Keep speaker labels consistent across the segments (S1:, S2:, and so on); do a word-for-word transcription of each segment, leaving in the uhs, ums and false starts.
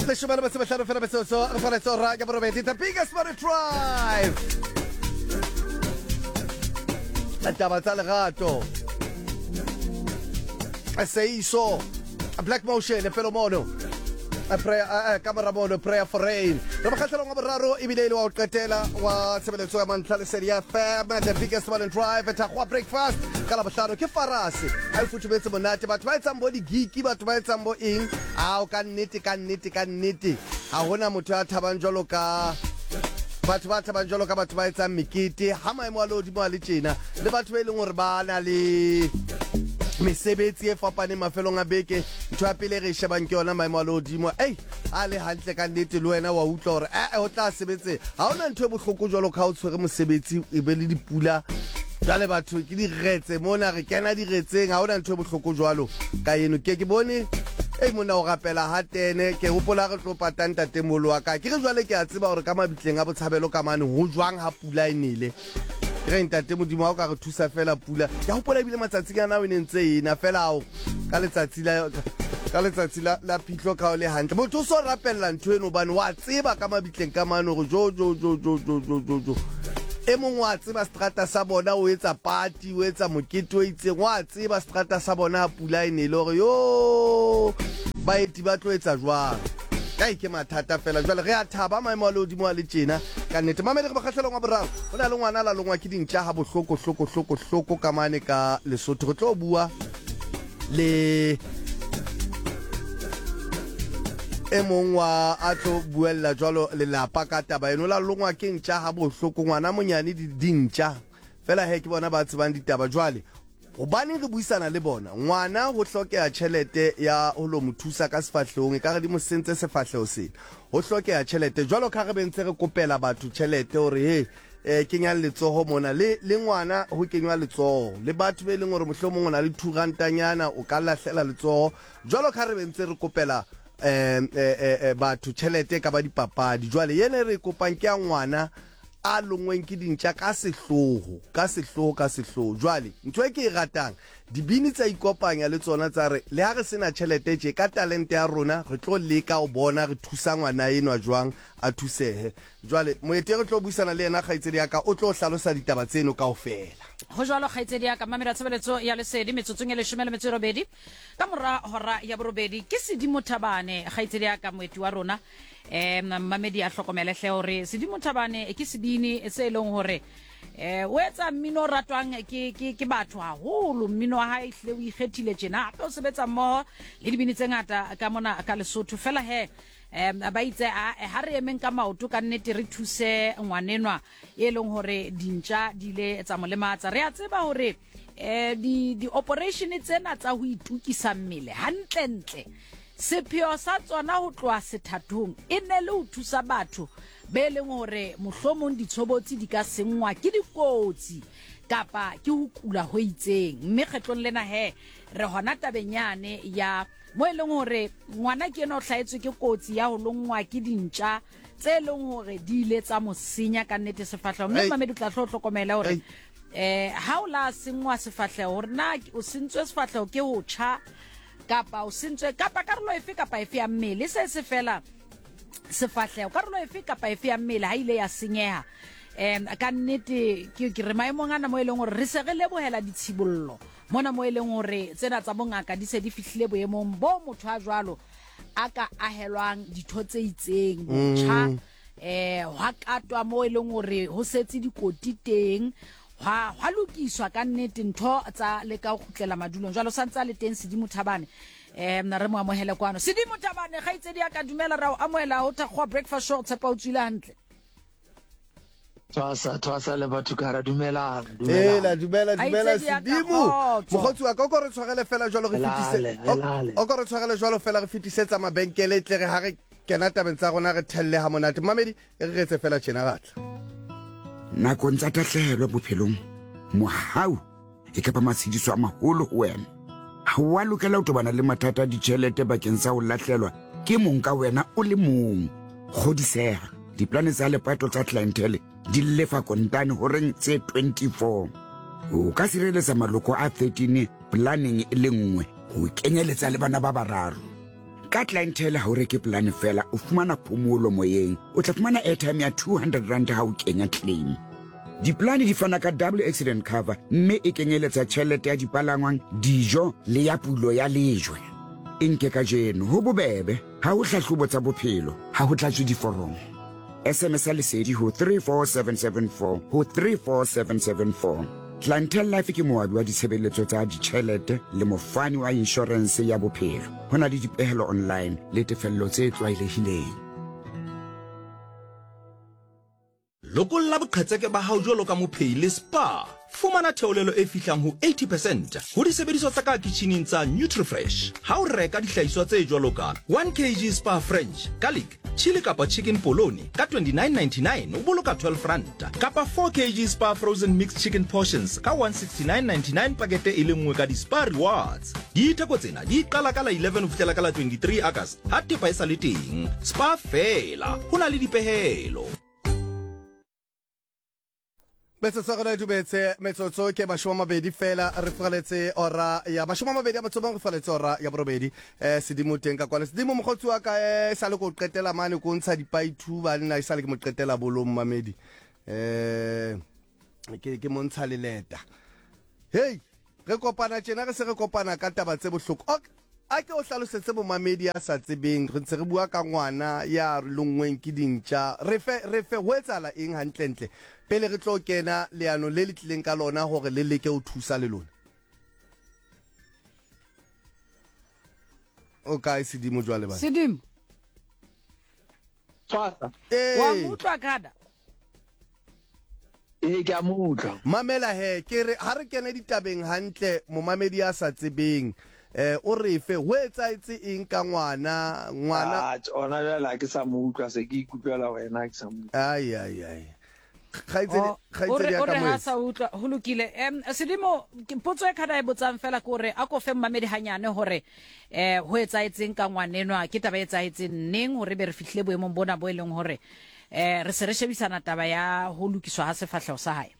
S1: Leshome le metso e mehlano fela metsotso re tshwanetse ho raya borobedi, the biggest morning drive. Taba tsa lerato, Seiso, Black Motion, Felomono, a prayer, a camera prayer for rain. Re bakgatla ngwa boraro e bile le wa o qetela wa tshebeletso ya mantlha le seria F M, the biggest morning drive at Akwa breakfast. Kala bohlano ke farase a futubetse monate batho ba etsang bo di geeki batho ba etsang bo eng a o ka nnete ka nnete ka nnete ha hona motho a thabang jolo ka batho ba thabang jolo ka batho ba etsang mekete ha maemo a lodi mo a le tjena le batho ba ileng hore ba na le mesebetsi e fapane mafelong a beke ntho ya pele re shebang ke yona maemo a lodi mo ei a le hantle ka nnete le wena wa utlwa hore eh o tla sebetse ha hona ntho e bohloko jolo ka o tshwere mosebetsi e be le dipula jale batho ke di retse mona re kena di retseng ha hona ntho e bohloko jwalo ka eno ke ke bone ei mona o rapela ha tene ke hopola re tlo patanta temolo wa ka ke re jwale ke a tseba hore ka mabitleng a botshabelo ka mane ho jwang ha pula enele re ntate modimo ha o ka re thusa fela pula ya hopola bile matsatsi ka na o nentse ena fela ao ka letsatsi la ka letsatsi la la phitlo ka o le hantle motho o so rapella ntho eno bane wa tseba ka mabitleng ka mane hore jo jo jo jo jo jo jo e mong wa tseba strata sa bona o etsa party o etsa mokete o itseng wa tseba strata sa bona a pula ene le hore yo baeti ba tlo etsa jwang ka ke mathata fela jwale re a thaba maemo a lodimo a le tjena ka nnete mamele re bakgahlelo ngwa boraro ho na le ngwana la longwa ke dintja ha bohloko hloko hloko hloko ka mane ka Lesotho re tlo bua le e mong wa a tlo buella jwalo lelapa ka taba eno la longwa ke ntja ha bohloko ngwana monyane di dintja fela he ke bona ba tsebang ditaba jwale hobane re buisana le bona ngwana ho hlokea tjhelete ya ho lo mothusa ka sefahlehong ka re di mo sentse sefahleho sena ho hlokea tjhelete jwalo ka re bentse re kopela batho tjhelete hore he eh kenya letsoho mona le le ngwana ho kenywa letsoho le batho be leng hore mohlomong ona le two rantanyana o ka lahlela letsoho jwalo ka re bentse re kopela eh eh batho tjhelete ka ba dipapadi jwale yene re kopang ke ya ngwana a longweng ke dintja ka sehloho ka sehloho ka sehloho jwale ntho e ke e ratang dibini tsa ikopanya le tsona tsa re le ha re sena tjhelete tje ka talente ya rona re tlo leka o bona re thusa ngwana eno jwang a thusehe jwale moete re tlo buisana le yena kgaitsedi ya ka o tlo hlalosa ditaba tseno kaofela
S2: ho jwalo kgaitsedi ya ka mamela tshebeletso ya lesedi metsotsong ya leshome le metso e robedi ka mora hora ya borobedi ke Sedimo Thabane kgaitsedi ya ka moeti wa rona eh mamedi a hlokomele hle hore Sedimo Thabane ke sedini se leng hore eh o etsa mmino ratwang ke ke ke batho haholo mmino ha ihle o ikgethile tjena o sebetsa mo le dibini tse ngata ka mona ka Lesotho fela he em ba itse a ha re emeng ka maoto ka nnete re thuse ngwanenwa e leng hore dintja di le tsa molematsa re a tseba hore eh di di operation tsena tsa ho itukisa mmele hantle ntle sepheo sa tsona ho tloa sethathong e ne le ho thusa batho be leng hore mohlomong ditshobotsi di ka sengwa ke dikotsi kapa ke ho kula ho itseng mme kgetlong lena he re hona tabenyane ya mo e leng hore ngwana ke eno hlaetswe ke kotsi ya ho longwa ke dintja tse leng hore di ile tsa mosenya ka nnete sefahleho mme mamedi tla hlokomela hore eh ha o la sengwa sefahleho hore na o sentswe sefahleho ke ho tjha kapa o sentswe kapa karolo efe kapa efe ya mmele se se fela sefahleho karolo efe kapa efe ya mmele ha ile ya senyeha em ka nnete ke ke re maemong ana mo eleng hore re se re lebohela ditshibollo mona mo eleng hore tsena tsa bongaka di se di fihlile boemong bo motho a jwalo a ka ahelwang ditho tse itseng botjha eh wa katwa mo eleng hore ho setse dikoti teng ha ha lokiswa ka nnete ntho tsa le ka go khutlela madulong jwalo santsa le teng Sedimo Thabane eh mna re mo amohela kwano Sedimo Thabane kgaitsedi ya ka dumela ra o amohela ho Thakgwa breakfast show tsepa o tswile hantle
S3: Twasa twasa le batho ka ra dumela
S1: dumela eh la dumela dumela Sedimo mogotsi wa ka go re tshwarele fela jwalo re fitise o go re tshwarele jwalo fela re fitisetsa mabenkele tle re ha re kena tabeng tsa rona re thelle ha monate mamedi e re retse fela tjena batla
S4: nako ntsa tahlehelo bophelong mohau e ka ba matshidiso a maholo ho wena ha wa lokela ho tobana le mathata a ditjhelete bakeng sa ho lahlelwa ke mong ka wena o le mong kgodiseha diplane tsa lepato tsa clientele di lefa kontane ho reng tse twenty-four o ka sireletsa maloko a thirteen planning e le nngwe ho kenyeletsa le bana ba bararo ka clientele ha o reke plan fela o fumana phomolo moyeng o tla fumana airtime ya two hundred rand ha o kenya claim diplane di fana ka double accident cover mme e kenyeletsa tjhelete ya dipalangwang dijo le ya pulo ya lejwe e nke ka jeno ho bobebe ha o hlahlobo tsa bophelo ha ho tlatswe diforomo S M S lesedi ho three four seven seven four ho three four seven seven four Clientele Life ke moabi wa ditshebeletso tsa ditjhelete le mofani wa insurance ya bophelo hona le dipehelo online le tefello tse tlwaelehileng
S5: Lokolla boqhetseke ba hao jwalo ka mophei le spa fumana theolelo e fihlang ho eighty percent ho disebediswa tsa ka kitcheneng tsa Nutrifresh ha o reka dihlahiswa tse jwalo ka one kilogram spa French garlic chili kapa chicken polony ka twenty-nine ninety-nine o boloka twelve rand kapa four kilogram spa frozen mixed chicken portions ka one sixty-nine ninety-nine pakete e le nngwe ka di spa rewards ditheko tsena di qala ka la eleven ho fihlela ka la twenty-three August ha tepa e sa le teng spa fela hona le dipehelo
S1: Metsotso gona e dumetse metsotso ke mashome a mabedi fela re faletse ora ya mashome a mabedi a matsomo re faletse ora ya borobedi eh sedimo teng ka kwana sedimo mogotsi wa ka e sa le go qetela mane go ntsha dipaitu ba nna e sa le ke mo qetela bolong mamedi eh ke ke montsha le leta hey re kopana tjena re se re kopana ka taba tse bohloko a ke o hlalosetse bo mamedi a sa tsebeng re ntse re bua ka ngwana ya longweng ke dintja re fe re fe ho etsala eng hantlentle pele re tlo kena leano le litleng ka lona hore le leke o thusa le lona o ka isidimo jwale ba
S2: Sidimo
S3: Tswata
S1: eh
S2: wa mutwa kada
S3: e ke a mutla
S1: mamela he ke re ha re kene ditabeng hantle mo mamedi a sa tsebeng eh o re fe ho etsaetse eng ka ngwana ngwana
S3: a ona jala ke sa mutla se ke ikupela wena ke sa mutla
S1: ai ai ai khaitsedi khaitsedi ya
S2: o
S1: ka
S2: re
S1: mo
S2: ha sa utlwa ho lokile em Sidimo ke potso e khada e botsang fela ke hore a ko fe mamedi hanyane hore eh ho etsaetseng ka ngwanenwa ke taba etsaetseng neng hore be re fihlile boemong bona bo eleng hore eh re se re shebisana taba ya ho lokiswa ha sefahleho sa hae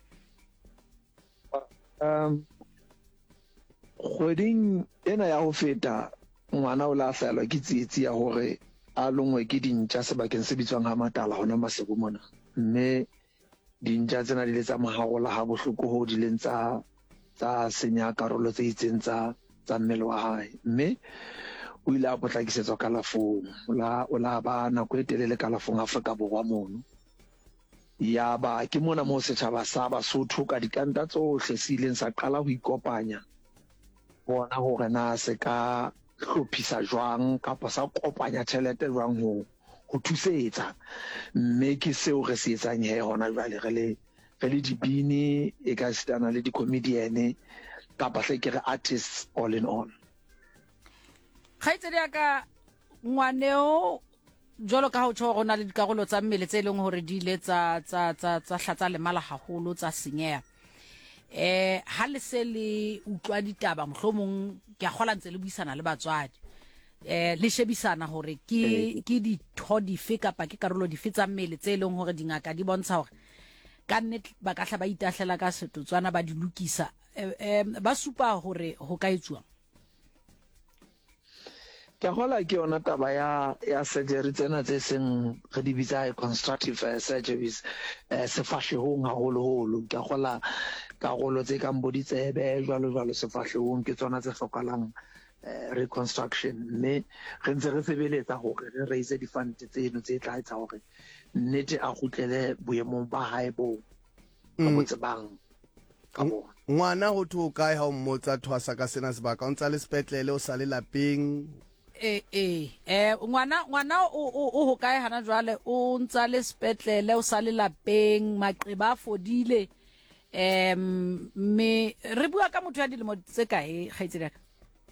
S3: um kgweding ena ya ho feta ngwana o la hlaelwa ke tsietsi ya hore a longwe ke dintja sebakeng se bitswang ha matala hona masego mona mme dintja tsena di le tsa maharola ha bohloko ho di leng tsa tsa senya karolo tse itseng tsa tsa mmele wa hae mme o ile a potlakisetswa kalafong la o la ba nako e telele kalafong Afrika Borwa mono ya ba ke mona mo setjhaba sa Basotho ka dikanta tsohle se ileng sa qala ho ikopanya bona hore na se ka hlophisa jwang kapa sa kopanya tjhelete jwang ho ho thusetsa mme ke seo re se etsang he hona jwale re le re le dibini e ka sitana le di comedian kapa hle ke re artists all in all
S2: khaitsedi aka ngwaneo jolo ka ho tsho rona le dikarolo tsa mmele tse leng hore di ile tsa tsa tsa tsa hlatsa le mala haholo tsa senyeha eh ha le se le utlwa ditaba mohlomong ke a gola ntse le buisana le batswadi eh le shebisana hore ke ke di thodi fe kapa ke karolo di fetsa mmele tse leng hore dingaka di bontsha hore ka nne ba ka hla ba itahlela ka setotswana ba di lokisa eh ba supa hore ho ka etswa
S3: ke gola ke yona taba ya ya surgery tsena tse seng re di bitsa reconstructive uh, surgeries uh, sefahlehong haholoholo ke gola karolo tse kang bo ditsebe jwalo jwalo sefahlehong ke tsona tse hlokalang uh, reconstruction mme re ntse re sebeletsa hore re raise di fund tseno tse tla etsa hore nnete a kgutlele boemong ba hae bo ka botsebang ka bona
S1: ngwana ho thu kae ha o mmotsa thwasa ka sena sebaka o ntsa le sepetlele o sa le lapeng
S2: eh eh eh ngwana ngwana o o ho kae hana jwale o ntsa le sepetlele o sa le lapeng maqeba a fodile em me re bua ka motho ya dilemo tse kae khaitsedi ka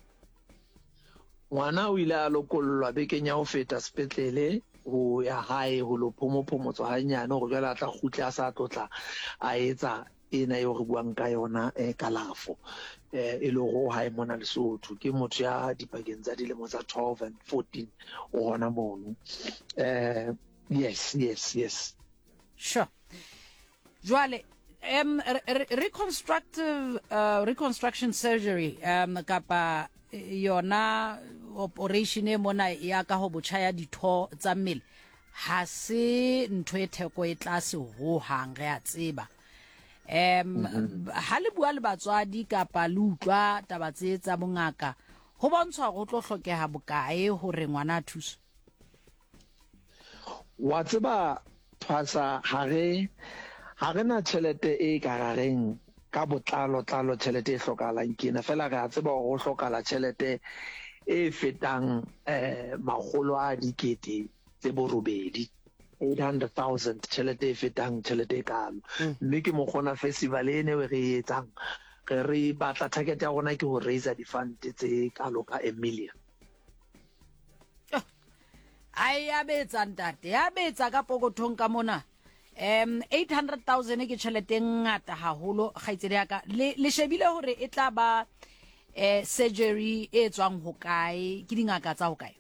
S3: ngwana o ile a lokollwa bekeng ya ho feta sepetlele ho ya hae ho lo phomophomotswa hanyane go jwale a tla khutla a sa tlotla a etsa ena yo re buang ka yona e kalafo eh e lo go hae mona Lesotho ke motho ya dipakeng tsa dilemo tsa twelve and fourteen o hona mono eh yes yes yes
S2: sure jwale um reconstructive uh, reconstruction surgery um kapa yona operation e mona ya ka ho botjha ya ditho tsa mmele ha se ntho e theko e tlase ho hang re a tseba em ha le bua le batswadi kapa le utlwa taba tse tsa bongaka ho bontsha go tlo hlokeha bokae hore ngwana a thuse
S3: wa tseba phasa hare hare na tšhelete e ka gareng ka botlalo tlalo tšhelete e hlokahalang kena fela re a tseba go hlokala tšhelete e fetang eh magolo a dikete tse borobedi eight hundred thousand tšhelete e fetang tšhelete e kalo mme ke mo gona festival ene we re etsang re re batla target ya gona ke go raise di fund tse kalo ka a million
S2: ai ya betsa ntate ya betsa ka pokothong ka mona um eight hundred thousand ke tšhelete ngata haholo kgaitsedi ya ka le le shebile hore e tla ba eh surgery e tswang ho kae ke dingaka tsa ho kae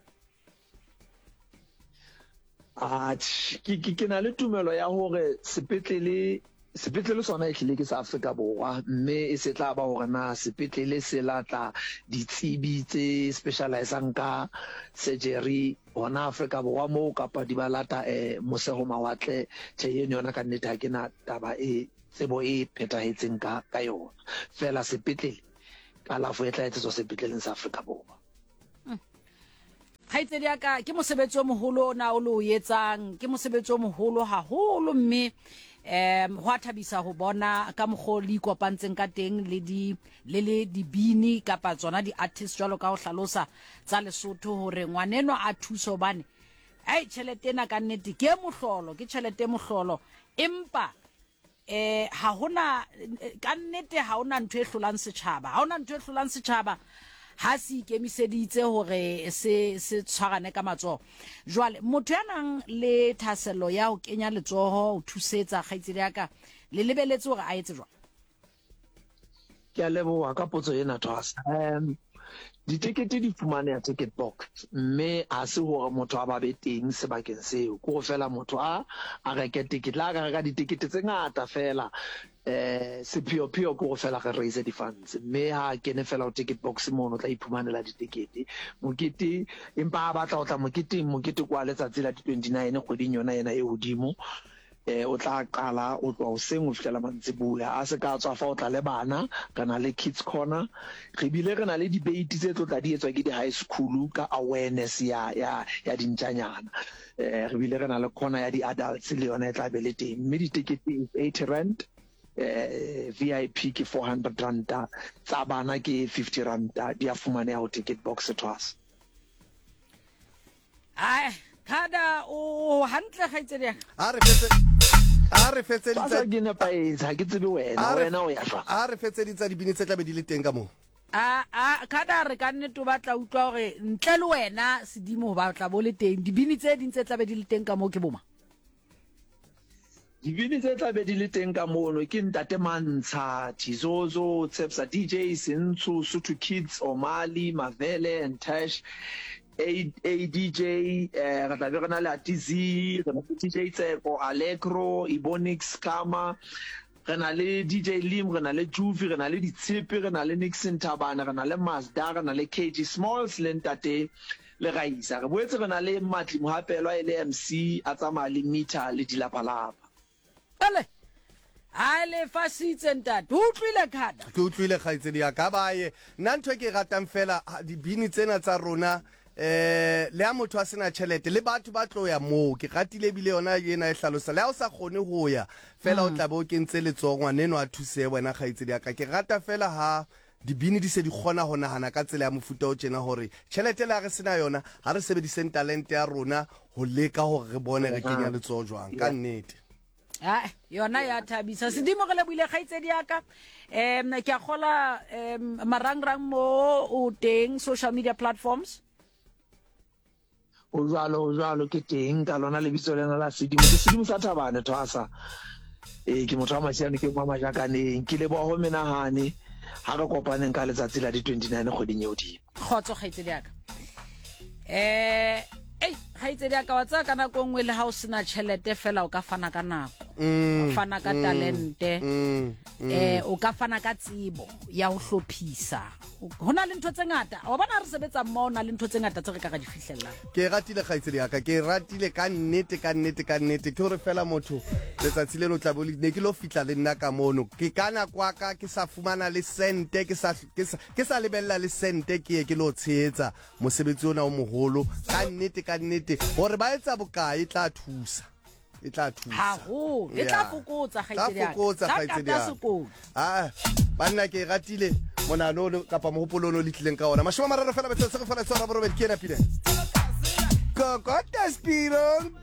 S3: ah ke ke na le tumelo ya hore sepetlele sepetlele sona e tlile ke sa Afrika Borwa mme e se tla ba hore na sepetlele se latla ditsebi tse specializang ka surgery ona Afrika Borwa mo kapa di balata eh mosego mawatle tse yeno yona ka nnete ha ke na taba e tsebo e phethahetseng ka ka yona fela sepetlele kalafo e tla etsetswa sepetleleng sa Afrika Borwa
S2: kgaitsedi ya ka ke mosebetsi o moholo na o lo etsang ke mosebetsi o moholo haholo mme em ho athabisa ho bona ka mogho le ikopantseng ka teng le di le le dibini kapa tsona di artists jwalo ka ho hlalosa tsa Lesotho hore ngwaneno a thuso bane ai tšhelete na ka nnete ke mohlolo ke tšhelete mohlolo empa eh ha hona ka nnete ha hona ntwe e hlolang setjhaba ha hona ntwe e hlolang setjhaba ha se ikemiseditse hore se se tshwarane ka matsoho jwale motho ya nang le thaselo ya ho kenya letsoho o thusetsa kgaitsedi ya ka le lebeletse hore a etse jwang
S3: ke a leboha ka potso ena Thwasa um ditekete di fumane ya ticket box mme a se hore motho a ba be teng sebakeng seo go fela motho a a reke ticket la ga ga ditekete tse ngata fela eh sephio phio go fela ga raise di funds mme ha kene fela o ticket box mo no tla iphumanela ditekete mokete empa ba tla o tla mokete mokete kwa letsatsi la twenty-nine kgweding yona yena e hodimo eh o tla qala o tloa o seng o fitela mantsibuya a se ka tswa fa o tla le bana kana le kids corner re bile re na le debate tse tlo di etswa ke di high school ka awareness ya ya ya dintjanyana eh re bile re na le corner ya di adults le yona e tla be le teng mme ditekete eighty rand eh V I P ke four hundred rand tsa bana ke fifty rand di a fumane ho ticket box Thwasa
S2: ai kada o hantle kgaitsedi ya
S1: a re fetse a re fetse
S3: ditsa ke ne pa e ha ke tsebe wena wena o ya fa
S1: a re fetse ditsa dibini tse tla be di le teng ka mo
S2: a a kada re ka nne to batla utlwa hore ntle le wena sedimo ba tla bo le teng dibini tse ding tse tla be di le teng ka mo ke boma
S3: dibini tse tla be di le teng ka mono ke Ntate Mantsha Tizozo Tsepsa D J Sintsu Sutu Kids Omali Mavele and Tash a a D J eh re tla be rena le Atizi re na D J Tseko Allegro Ibonix Kama re na le D J Lim re na le Juvi re na le Ditshepe re na le Nixon Tabana re na le Mazda re na le K G Smalls le Ntate le Raisa re boetse re na le Matli Mohapelwa e le M C a tsamaya le Mita le Dilapalapa
S2: ale ale fasitse ntate o tlile khada
S1: ke utlwile kgaitsedi ya ka baye nna ntho ke ratang fela dibini tsena tsa rona eh le a motho a sena tšhelete le batho ba tlo ya mo ke ratile bile yona yena e hlalosa le ha o sa khone ho ya fela o tla bo ke ntse letsongwa neno a thuse wena kgaitsedi ya ka ke rata fela ha dibini di se di khona ho nahana ka tsela ya mofuta o tjena hore tšhelete la re sena yona ha re sebediseng talent ya rona ho leka hore re bone re kenya letsoho jwang ka nnete
S2: ah yona ya thabisa sedimo re le buile kgaitsedi ya ka em ke a gola em marangrang mo o teng social media platforms
S3: o jalo o jalo ke teng ka lona le bitso lena la sedimo ke sedimo sa Thabane Thwasa eh ke motho wa masiane ke mama jakaneng ke le bo ho menahane ha re kopaneng ka letsatsi la di twenty-nine kgweding eo di
S2: khotso kgaitsedi ya ka eh ei kgaitsedi ya ka wa tsa kana go ngwe le ha o sena tšhelete fela o ka fana ka nako fana ka talente
S1: Mm,
S2: eh o ka fana ka tsebo ya ho hlophisa hona le ntho tse ngata wa bona re sebetsa mmo na le ntho tse ngata tse re ka ga di fihlella
S1: ke ratile kgaitsedi ya ka ke ratile ka nnete ka nnete ka nnete ke hore fela motho letsatsi le lo tla bo ne ke lo fitla le nna ka mono ke kana kwa ka ke sa fumana le sente ke sa ke sa ke sa lebella le sente ke ye ke lo tsheetsa mosebetsi ona o moholo ka nnete ka nnete hore ba etsa bokae tla thusa e tla thusa
S2: ha ho e tla fokotsa kgaitsedi ya
S1: tla fokotsa kgaitsedi ya ah banna ke ratile monano kapa mohopolo no le tlileng ka ona mashoma mararo fela betsa se re fela tsona borobedi ke ena pile kokota spiro